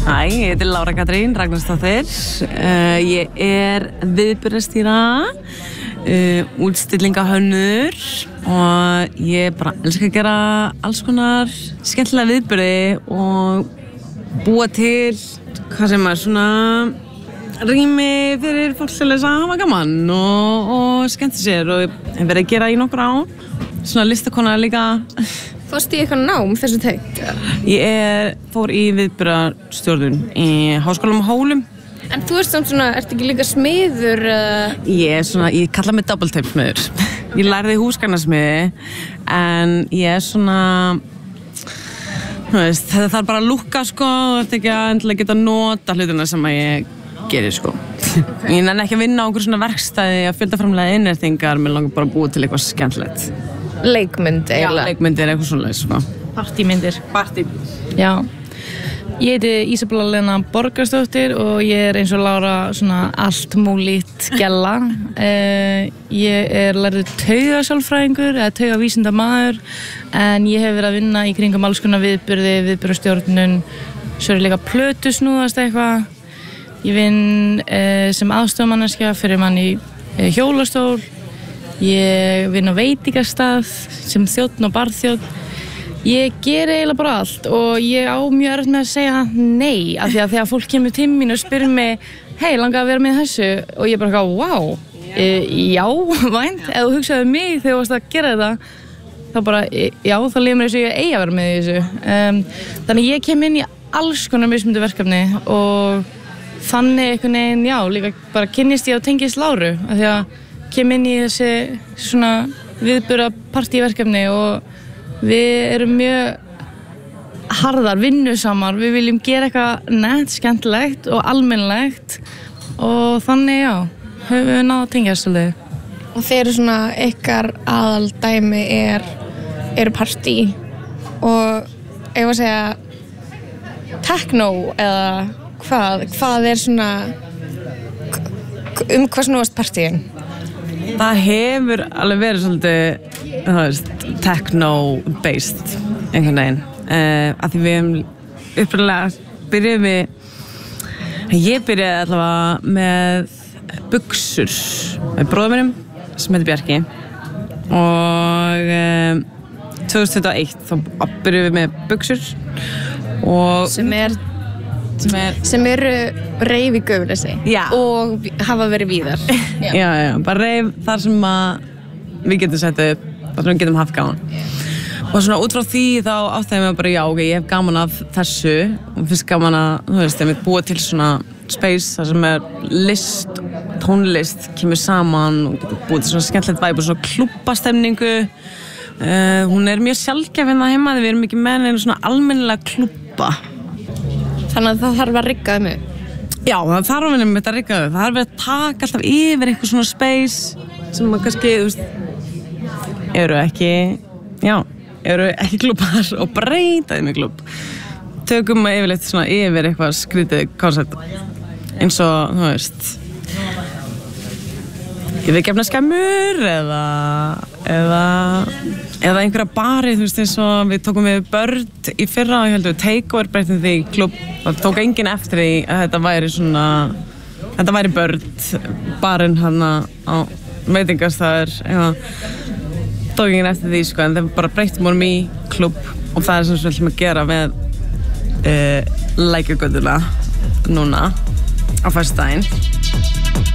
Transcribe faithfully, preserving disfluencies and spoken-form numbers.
Hæ, ég heiti Lára Katrín Ragnarsdóttir. Uh, ég er viðburðarstýra, uh, útstillingahönnur og ég bara elska að gera alls konar skemmtilega viðburði og búa til, hvað sem er, svona rými fyrir fólk til þess að hafa gaman og, og skemmta sér og ég hef verið að gera í nokkur ár. Svona listakona líka. Fórstu í eitthvað nám þessu tengt? Ég er, fór í viðburðarstjórnun í Háskólanum á Hólum. En þú ert samt svona, ert ekki líka smiður? Uh... Ég er svona, ég kalla mig double tape smiður. Ég lærði húsgagnasmiði en ég er svona, þú veist, þetta þarf bara að lúkka sko, þú ert ekki að endilega geta nota hlutina sem að ég gerir sko. Ég nenni ekki að vinna á einhver svona verkstæði að fjöldaframlega innrætingar, mér langar bara að búa til eitthvað skemmtilegt. Leikmynd eiginlega. Já, leikmyndir, eitthvað svona sko. Partýmyndir. Partý. Já. Ég heiti Ísabella Lena Borgarsdóttir og ég er eins og Lára svona allt múlít gælla. uh, Ég er lærður taugasálfræðingur eða taugavísindamaður en ég hef verið að vinna í kringum alls konar viðburði, viðburðarstjórnun, svo er líka plötu snúðast eitthvað. Ég vinn uh, sem aðstofamanneskja fyrir mann í uh, hjólastól. Ég vinn á veitingastað sem þjónn og barþjónn. Ég ger eiginlega bara allt og ég á mjög erfitt með að segja nei af því að þegar fólk kemur til mín og spyr mig hei, langar að vera með þessu og ég bara eitthvað, wow, e, já, vænt, ef þú hugsaði mig þegar þú varst að gera þetta þá bara, e, já, þá líður mér eins og ég eigi að vera með þessu. Um, þannig ég kem inn í alls konar mismunandi verkefni og þannig einhvern veginn, já, líka bara kynnist ég og tengist Láru af því að kem inn í þessi svona viðburða partíverkefni og við erum mjög harðar, vinnusamar, við viljum gera eitthvað nett, skemmtilegt og almennilegt og þannig, já, höfum við náð að tengja svolítið. Og þeir eru svona, ykkar aðaldæmi er, eru partí og ef að segja techno eða hvað, hvað er svona, um hvað snúast partíin? Það hefur alveg verið svolítið, þú veist, techno-based einhvern veginn. Uh, af því við hefum uppræðilega byrjuð við, ég byrjaði allavega með buxur með bróður mínum sem heitir Bjarki og uh, tvö þúsund tuttugu og eitt þá byrjuðum við með buxur og Sem er, sem er sem eru reif í Gufunesi Já. og hafa verið víðar. Já, já, já, bara reif þar sem að við getum sett upp, þar sem við getum haft gaman. Og svona út frá því þá áttaði ég mig bara, já, ok, ég hef gaman af þessu og finnst gaman að, þú veist, ég mitt búa til svona space þar sem er list, tónlist, kemur saman og getur búið til svona skemmtilegt væp og svona klúbbastemningu. Uh, hún er mjög sjaldgæf hérna heima því við erum ekki með einu svona almennilega klúbba. Þannig að það þarf að rigga þau upp. Já, það þarf að vinna með þetta að rigga þau. Það þarf að taka alltaf yfir eitthvað svona space sem maður kannski, þú veist, eru ekki, já, eru ekki klúbbar og breyta þeim í klúbb. Tökum maður yfirleitt svona yfir eitthvað skrítið koncept eins og, þú veist, yfirgefna skemmur eða, eða, eða einhverja bari, þú veist, eins og við tókum við Börd í fyrra og ég held við Takeover breytum því í klúbb. Það tók enginn eftir því að þetta væri svona, þetta væri Börd, barinn hérna á veitingastæður, eitthvað. Tók enginn eftir því, sko, en það bara breytum vorum í klúbb og það er sem við ætlum að gera með uh, Lækjargötuna núna á föstudaginn.